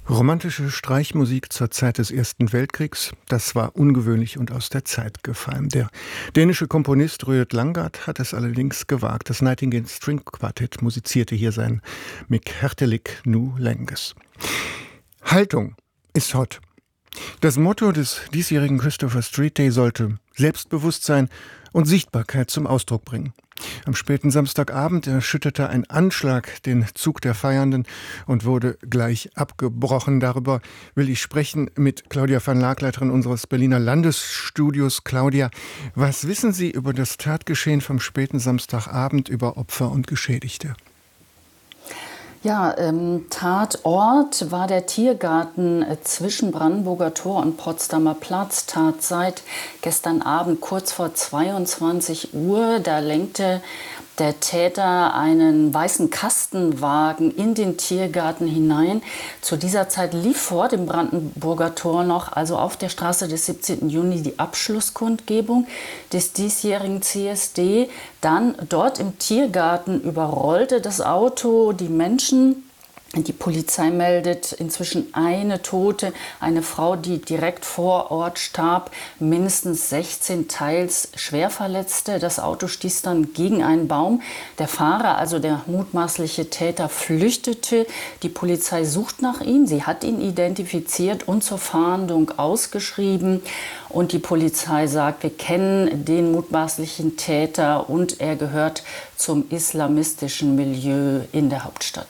Romantische Streichmusik zur Zeit des Ersten Weltkriegs, das war ungewöhnlich und aus der Zeit gefallen. Der dänische Komponist Røde Langgaard hat es allerdings gewagt. Das Nightingale String Quartett musizierte hier sein Mick Hertelik Nu Lenges. Haltung ist hot. Das Motto des diesjährigen Christopher Street Day sollte Selbstbewusstsein und Sichtbarkeit zum Ausdruck bringen. Am späten Samstagabend erschütterte ein Anschlag den Zug der Feiernden und wurde gleich abgebrochen. Darüber will ich sprechen mit Claudia van Laak, Leiterin unseres Berliner Landesstudios. Claudia, was wissen Sie über das Tatgeschehen vom späten Samstagabend, über Opfer und Geschädigte? Ja, Tatort war der Tiergarten zwischen Brandenburger Tor und Potsdamer Platz. Tatzeit gestern Abend kurz vor 22 Uhr. Da lenkte der Täter einen weißen Kastenwagen in den Tiergarten hinein. Zu dieser Zeit lief vor dem Brandenburger Tor noch, also auf der Straße des 17. Juni, die Abschlusskundgebung des diesjährigen CSD. Dann dort im Tiergarten überrollte das Auto die Menschen. Die Polizei meldet inzwischen eine Tote, eine Frau, die direkt vor Ort starb, mindestens 16 teils Schwerverletzte. Das Auto stieß dann gegen einen Baum. Der Fahrer, also der mutmaßliche Täter, flüchtete. Die Polizei sucht nach ihm. Sie hat ihn identifiziert und zur Fahndung ausgeschrieben. Und die Polizei sagt, wir kennen den mutmaßlichen Täter und er gehört zum islamistischen Milieu in der Hauptstadt.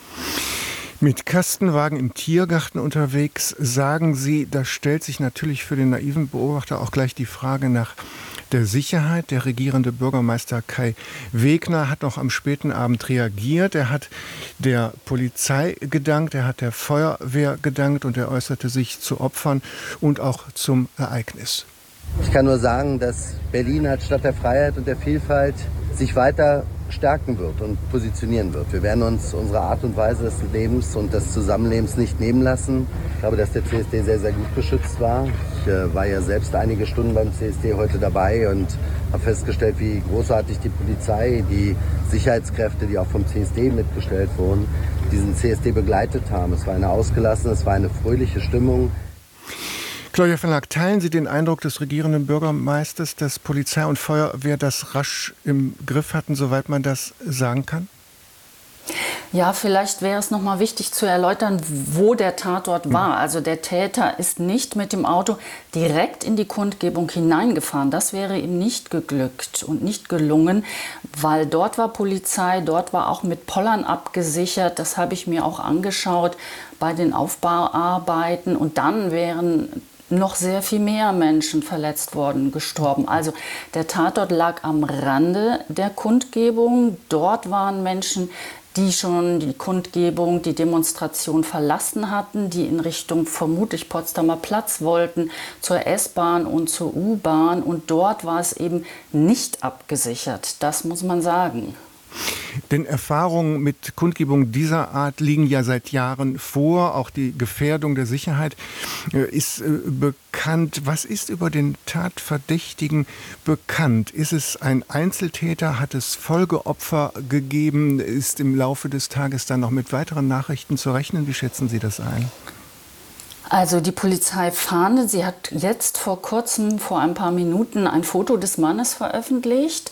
Mit Kastenwagen im Tiergarten unterwegs, sagen Sie, da stellt sich natürlich für den naiven Beobachter auch gleich die Frage nach der Sicherheit. Der regierende Bürgermeister Kai Wegner hat noch am späten Abend reagiert. Er hat der Polizei gedankt, er hat der Feuerwehr gedankt und er äußerte sich zu Opfern und auch zum Ereignis. Ich kann nur sagen, dass Berlin als Stadt der Freiheit und der Vielfalt sich weiter stärken wird und positionieren wird. Wir werden uns unsere Art und Weise des Lebens und des Zusammenlebens nicht nehmen lassen. Ich glaube, dass der CSD sehr, sehr gut geschützt war. Ich war ja selbst einige Stunden beim CSD heute dabei und habe festgestellt, wie großartig die Polizei, die Sicherheitskräfte, die auch vom CSD mitgestellt wurden, diesen CSD begleitet haben. Es war eine ausgelassene, es war eine fröhliche Stimmung. Claudia van Laak, teilen Sie den Eindruck des regierenden Bürgermeisters, dass Polizei und Feuerwehr das rasch im Griff hatten, soweit man das sagen kann? Ja, vielleicht wäre es noch mal wichtig zu erläutern, wo der Tatort war. Also der Täter ist nicht mit dem Auto direkt in die Kundgebung hineingefahren. Das wäre ihm nicht geglückt und nicht gelungen, weil dort war Polizei, dort war auch mit Pollern abgesichert. Das habe ich mir auch angeschaut bei den Aufbauarbeiten. Und dann wären noch sehr viel mehr Menschen verletzt worden, gestorben. Also der Tatort lag am Rande der Kundgebung. Dort waren Menschen, die schon die Kundgebung, die Demonstration verlassen hatten, die in Richtung vermutlich Potsdamer Platz wollten, zur S-Bahn und zur U-Bahn. Und dort war es eben nicht abgesichert. Das muss man sagen. Denn Erfahrungen mit Kundgebungen dieser Art liegen ja seit Jahren vor. Auch die Gefährdung der Sicherheit ist bekannt. Was ist über den Tatverdächtigen bekannt? Ist es ein Einzeltäter? Hat es Folgeopfer gegeben? Ist im Laufe des Tages dann noch mit weiteren Nachrichten zu rechnen? Wie schätzen Sie das ein? Also die Polizei fahndet. Sie hat jetzt vor kurzem, vor ein paar Minuten, ein Foto des Mannes veröffentlicht.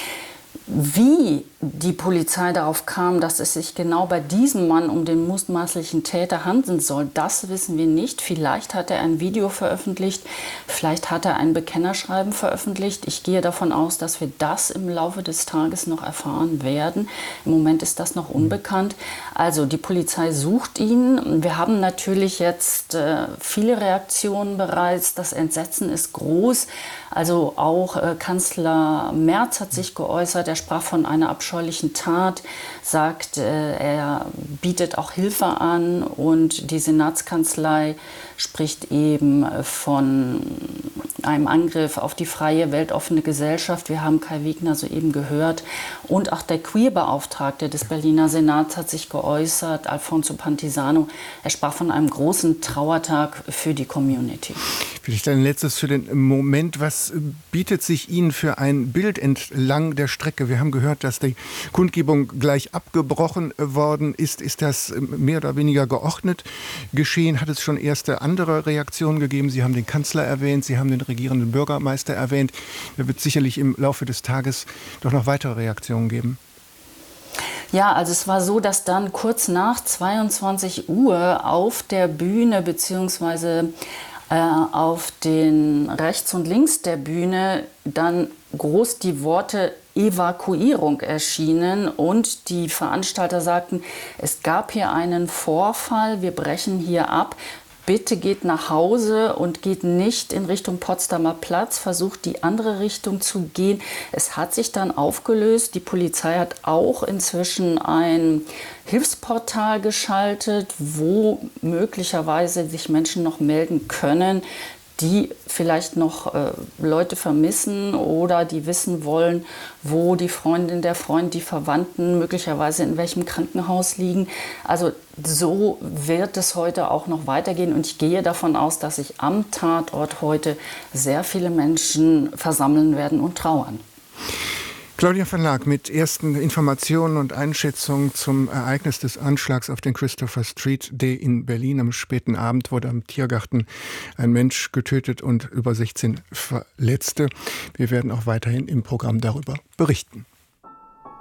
Wie die Polizei darauf kam, dass es sich genau bei diesem Mann um den mutmaßlichen Täter handeln soll, das wissen wir nicht. Vielleicht hat er ein Video veröffentlicht, vielleicht hat er ein Bekennerschreiben veröffentlicht. Ich gehe davon aus, dass wir das im Laufe des Tages noch erfahren werden. Im Moment ist das noch unbekannt. Also die Polizei sucht ihn. Wir haben natürlich jetzt viele Reaktionen bereits. Das Entsetzen ist groß. Also auch Kanzler Merz hat sich geäußert. Er sprach von einer abscheulichen Tat, sagt, er bietet auch Hilfe an und die Senatskanzlei spricht eben von einem Angriff auf die freie, weltoffene Gesellschaft. Wir haben Kai Wegner soeben gehört. Und auch der Queerbeauftragte des Berliner Senats hat sich geäußert, Alfonso Pantisano. Er sprach von einem großen Trauertag für die Community. Vielleicht ein letztes für den Moment. Was bietet sich Ihnen für ein Bild entlang der Strecke? Wir haben gehört, dass die Kundgebung gleich abgebrochen worden ist. Ist das mehr oder weniger geordnet geschehen? Hat es schon erste andere Reaktionen gegeben? Sie haben den Kanzler erwähnt, Sie haben den regierenden Bürgermeister erwähnt. Da wird sicherlich im Laufe des Tages doch noch weitere Reaktionen geben. Ja, also es war so, dass dann kurz nach 22 Uhr auf der Bühne beziehungsweise auf den rechts und links der Bühne dann groß die Worte Evakuierung erschienen und die Veranstalter sagten, es gab hier einen Vorfall, wir brechen hier ab. Bitte geht nach Hause und geht nicht in Richtung Potsdamer Platz, versucht die andere Richtung zu gehen. Es hat sich dann aufgelöst. Die Polizei hat auch inzwischen ein Hilfsportal geschaltet, wo möglicherweise sich Menschen noch melden können, die vielleicht noch Leute vermissen oder die wissen wollen, wo die Freundin, der Freund, die Verwandten möglicherweise in welchem Krankenhaus liegen. Also so wird es heute auch noch weitergehen und ich gehe davon aus, dass sich am Tatort heute sehr viele Menschen versammeln werden und trauern. Claudia van Laak mit ersten Informationen und Einschätzungen zum Ereignis des Anschlags auf den Christopher Street Day in Berlin. Am späten Abend wurde am Tiergarten ein Mensch getötet und über 16 Verletzte. Wir werden auch weiterhin im Programm darüber berichten.